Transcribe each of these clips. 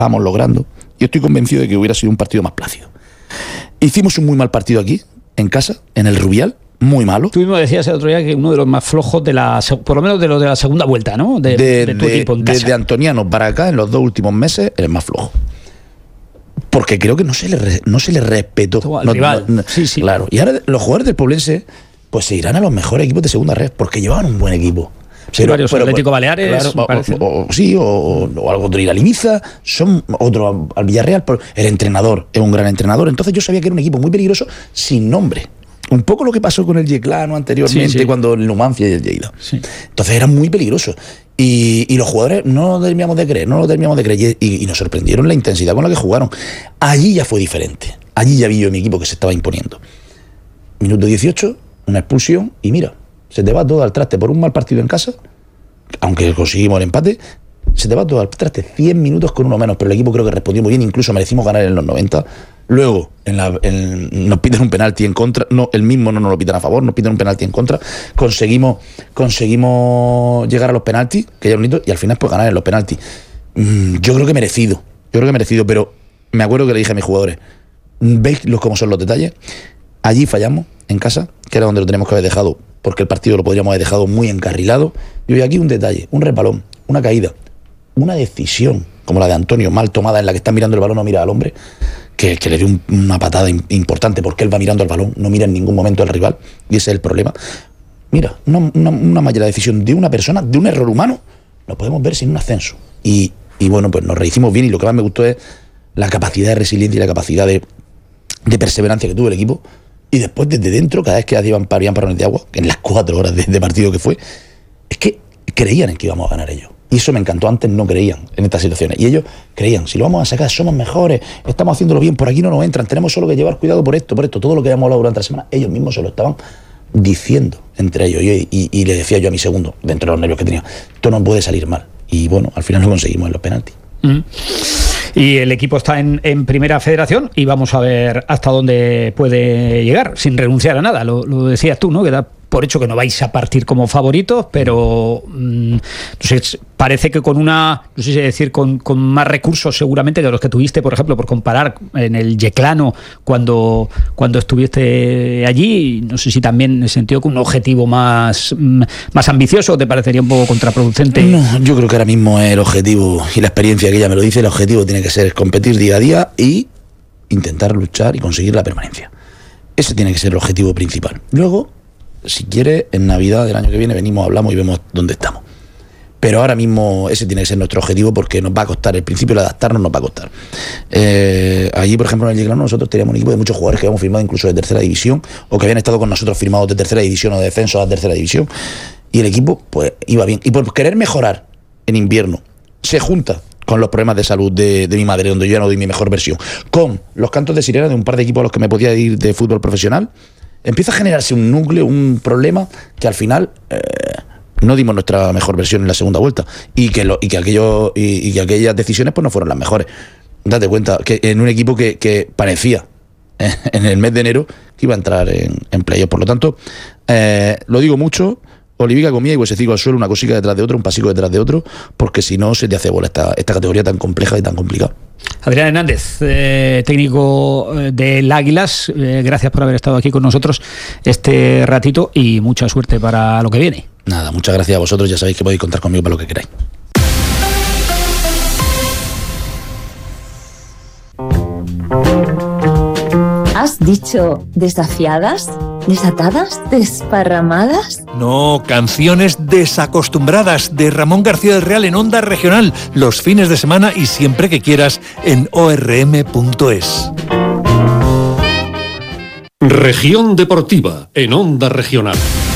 estábamos logrando, y estoy convencido de que hubiera sido un partido más plácido. Hicimos un muy mal partido aquí, en casa, en el Rubial, muy malo. Tú mismo decías el otro día que uno de los más flojos por lo menos de los de la segunda vuelta, ¿no? De tu equipo en casa. Desde Antoniano para acá, en los 2 últimos meses, el más flojo. Porque creo que no se le respetó al rival. Sí. Claro. Y ahora los jugadores del Poblense pues se irán a los mejores equipos de segunda red, porque llevaban un buen equipo. Sí, varios Atlético Baleares, claro, o algo de ir al Ibiza, son otro al Villarreal. El entrenador es un gran entrenador. Entonces yo sabía que era un equipo muy peligroso sin nombre. Un poco lo que pasó con el Yeclano anteriormente, cuando el Numancia y el Lleida. Sí. Entonces era muy peligroso. Y los jugadores no lo terminamos de creer. Y nos sorprendieron la intensidad con la que jugaron. Allí ya fue diferente. Allí ya vi yo mi equipo que se estaba imponiendo. Minuto 18, una expulsión, y mira, se te va todo al traste por un mal partido en casa, aunque conseguimos el empate. Se te va todo al traste, 100 minutos con uno menos, pero el equipo creo que respondió muy bien, incluso merecimos ganar en los 90. Luego nos piden un penalti en contra, no, el mismo no nos lo pitan a favor, nos piden un penalti en contra, conseguimos llegar a los penaltis, que ya es bonito, y al final pues ganar en los penaltis. Yo creo que merecido, pero me acuerdo que le dije a mis jugadores, ¿veis cómo son los detalles? Allí fallamos, en casa, que era donde lo teníamos que haber dejado, porque el partido lo podríamos haber dejado muy encarrilado. Y hoy aquí un detalle, un resbalón, una caída, una decisión como la de Antonio, mal tomada, en la que está mirando el balón, no mira al hombre, que le dio una patada importante, porque él va mirando al balón, no mira en ningún momento al rival, y ese es el problema. Mira, una mala decisión de una persona, de un error humano, lo podemos ver sin un ascenso. Y bueno, pues nos rehicimos bien, y lo que más me gustó es la capacidad de resiliencia y la capacidad de perseverancia que tuvo el equipo. Y después, desde dentro, cada vez que habían parones de agua, en las 4 horas de partido que fue, es que creían en que íbamos a ganar ellos. Y eso me encantó. Antes no creían en estas situaciones. Y ellos creían, si lo vamos a sacar, somos mejores, estamos haciéndolo bien, por aquí no nos entran, tenemos solo que llevar cuidado por esto. Todo lo que habíamos hablado durante la semana, ellos mismos se lo estaban diciendo entre ellos. Y le decía yo a mi segundo, dentro de los nervios que tenía, esto no puede salir mal. Y bueno, al final lo conseguimos en los penaltis. Y el equipo está en Primera Federación y vamos a ver hasta dónde puede llegar, sin renunciar a nada. Lo decías tú, ¿no? Que da por hecho que no vais a partir como favoritos, pero no sé, parece que con con más recursos seguramente que los que tuviste, por ejemplo, por comparar en el Yeclano cuando estuviste allí. No sé si también en el sentido que un objetivo más ambicioso te parecería un poco contraproducente. No, yo creo que ahora mismo el objetivo, y la experiencia que ella me lo dice, el objetivo tiene que ser competir día a día y intentar luchar y conseguir la permanencia. Ese tiene que ser el objetivo principal. Luego, si quieres, en Navidad del año que viene venimos, hablamos y vemos dónde estamos. Pero ahora mismo ese tiene que ser nuestro objetivo, porque nos va a costar, el principio de adaptarnos nos va a costar. Allí, por ejemplo, en el Yeclano nosotros teníamos un equipo de muchos jugadores que habíamos firmado incluso de tercera división, o que habían estado con nosotros firmados de tercera división o de descenso a tercera división, y el equipo pues iba bien. Y por querer mejorar en invierno, se junta con los problemas de salud de mi madre, donde yo ya no doy mi mejor versión, con los cantos de sirena de un par de equipos a los que me podía ir de fútbol profesional, empieza a generarse un núcleo, un problema que al final no dimos nuestra mejor versión en la segunda vuelta, y que aquellas decisiones pues no fueron las mejores. Date cuenta que en un equipo que parecía en el mes de enero que iba a entrar en playoff. Por lo tanto, lo digo mucho, olivica comida y huesecico al suelo, una cosica detrás de otra, un pasico detrás de otro, porque si no se te hace bola esta categoría tan compleja y tan complicada. Adrián Hernández, técnico del Águilas, gracias por haber estado aquí con nosotros este ratito y mucha suerte para lo que viene. Nada, muchas gracias a vosotros, ya sabéis que podéis contar conmigo para lo que queráis. ¿Has dicho desafiadas? ¿Desatadas? ¿Desparramadas? No, canciones desacostumbradas de Ramón García del Real en Onda Regional, los fines de semana y siempre que quieras en orm.es. Región Deportiva en Onda Regional.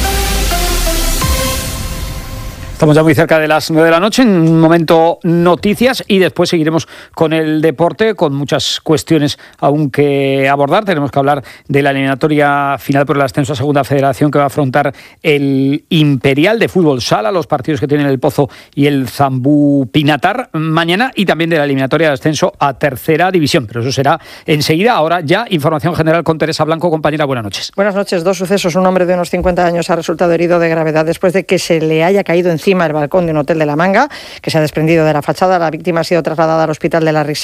Estamos ya muy cerca de las 9 de la noche, en un momento noticias y después seguiremos con el deporte, con muchas cuestiones aún que abordar. Tenemos que hablar de la eliminatoria final por el ascenso a Segunda Federación que va a afrontar el Imperial de Fútbol Sala, los partidos que tienen el Pozo y el Zambú Pinatar mañana, y también de la eliminatoria de ascenso a Tercera División, pero eso será enseguida. Ahora ya información general con Teresa Blanco. Compañera, buenas noches. Buenas noches. 2 sucesos. Un hombre de unos 50 años ha resultado herido de gravedad después de que se le haya caído encima encima el balcón de un hotel de La Manga, que se ha desprendido de la fachada. La víctima ha sido trasladada al hospital de La Risala.